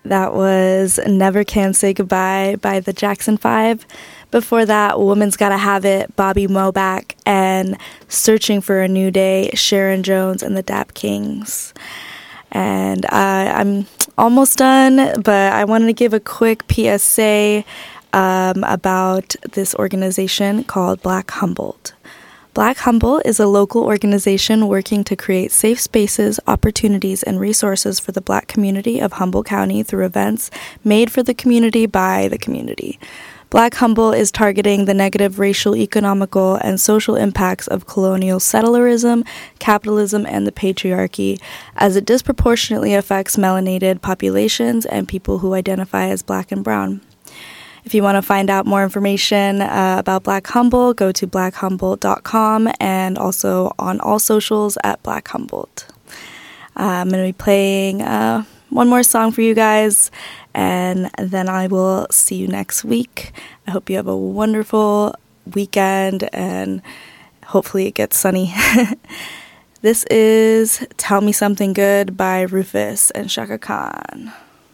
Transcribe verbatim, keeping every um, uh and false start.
That was Never Can Say Goodbye by the Jackson Five. Before that, Woman's Gotta Have It, Bobby Moback, and Searching for a New Day, Sharon Jones and the Dap Kings. And uh, I'm almost done, but I wanted to give a quick P S A um, about this organization called Black Humboldt. Black Humboldt is a local organization working to create safe spaces, opportunities, and resources for the Black community of Humboldt County through events made for the community by the community. Black Humboldt is targeting the negative racial, economical, and social impacts of colonial settlerism, capitalism, and the patriarchy, as it disproportionately affects melanated populations and people who identify as Black and brown. If you want to find out more information uh, about Black Humboldt, go to black humboldt dot com and also on all socials at Black Humboldt. Uh, I'm going to be playing uh, one more song for you guys, and then I will see you next week. I hope you have a wonderful weekend, and hopefully it gets sunny. This is Tell Me Something Good by Rufus and Shaka Khan.